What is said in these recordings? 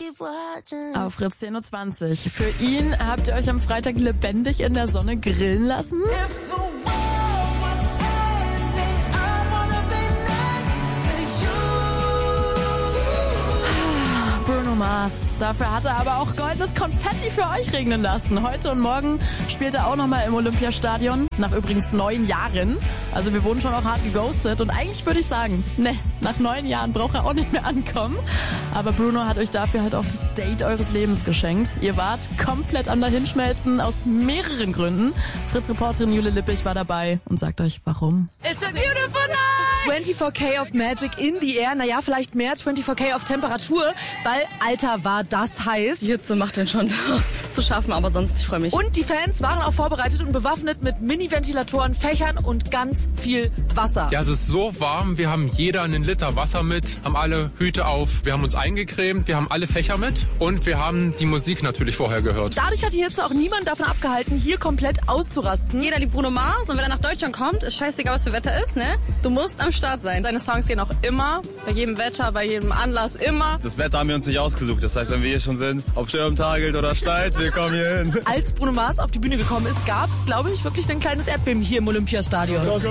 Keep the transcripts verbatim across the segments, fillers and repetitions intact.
Auf Fritz zehn Uhr zwanzig. Für ihn habt ihr euch am Freitag lebendig in der Sonne grillen lassen? Bruno Mars. Dafür hat er aber auch goldenes Konfetti für euch regnen lassen. Heute und morgen spielt er auch nochmal im Olympiastadion. Nach übrigens neun Jahren. Also wir wurden schon auch hart geghostet. Und eigentlich würde ich sagen, ne, nach neun Jahren braucht er auch nicht mehr ankommen. Aber Bruno hat euch dafür halt auch das Date eures Lebens geschenkt. Ihr wart komplett am Dahinschmelzen aus mehreren Gründen. Fritz-Reporterin Jule Lippich war dabei und sagt euch, warum. It's a beautiful night! vierundzwanzig K of Magic in the air. Naja, vielleicht mehr vierundzwanzig K of Temperatur, weil, Alter, war das heiß. Die Hitze macht den schon zu schaffen, aber sonst, ich freue mich. Und die Fans waren auch vorbereitet und bewaffnet mit Mini-Ventilatoren, Fächern und ganz viel Wasser. Ja, es ist so warm. Wir haben jeder einen Liter Wasser mit, haben alle Hüte auf. Wir haben uns eingecremt, wir haben alle Fächer mit und wir haben die Musik natürlich vorher gehört. Dadurch hat die Hitze auch niemand davon abgehalten, hier komplett auszurasten. Jeder liebt Bruno Mars und wenn er nach Deutschland kommt, ist scheißegal, was für Wetter ist, ne? Du musst am Start sein. Seine Songs gehen auch immer, bei jedem Wetter, bei jedem Anlass, immer. Das Wetter haben wir uns nicht ausgesucht. Das heißt, wenn wir hier schon sind, ob stürmt, hagelt oder schneit, wir kommen hier hin. Als Bruno Mars auf die Bühne gekommen ist, gab es, glaube ich, wirklich ein kleines Erdbeben hier im Olympiastadion. Just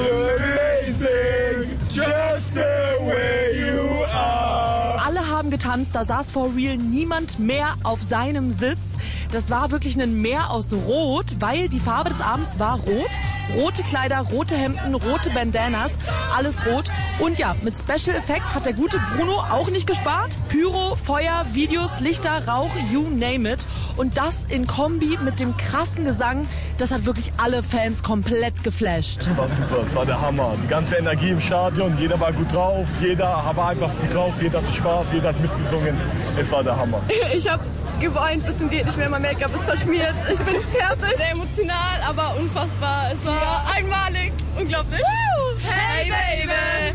the way you are. Alle haben getanzt, da saß for real niemand mehr auf seinem Sitz. Das war wirklich ein Meer aus Rot, weil die Farbe des Abends war rot. Rote Kleider, rote Hemden, rote Bandanas, alles rot. Und ja, mit Special Effects hat der gute Bruno auch nicht gespart. Pyro, Feuer, Videos, Lichter, Rauch, you name it. Und das in Kombi mit dem krassen Gesang, das hat wirklich alle Fans komplett geflasht. Das war super, das war der Hammer. Die ganze Energie im Stadion, jeder war gut drauf, jeder war einfach gut drauf, jeder hatte Spaß, jeder hat mitgesungen. Es war der Hammer. Ich habe geweint bis zum geht nicht mehr, mein Make-up ist verschmiert. Ich bin fertig. Sehr emotional, aber unfassbar. Es war einmalig, unglaublich. Hey Baby!